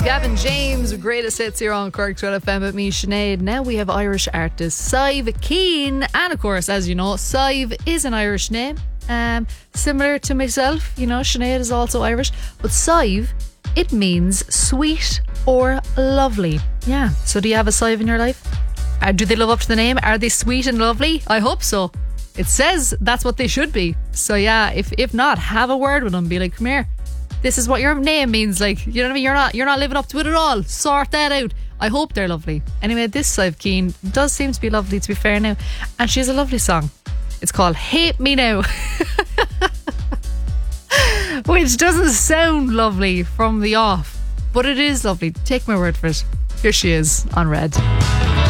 Gavin James, greatest hits here on Cork 12 FM with me, Sinead. Now we have Irish artist Sive Keane, and of course, as you know, Sive is an Irish name, similar to myself. You know, Sinead is also Irish, but Sive, it means sweet or lovely. Yeah. So do you have a Sive in your life? Do they live up to the name? Are they sweet and lovely? I hope so. It says that's what they should be. So yeah, if not, have a word with them. Be like, come here. This is what your name means, like, you know what I mean? You're not living up to it at all. Sort that out. I hope they're lovely. Anyway, this Sive Keane does seem to be lovely, to be fair now. And she has a lovely song. It's called Hate Me Now. Which doesn't sound lovely from the off, but it is lovely. Take my word for it. Here she is on Red.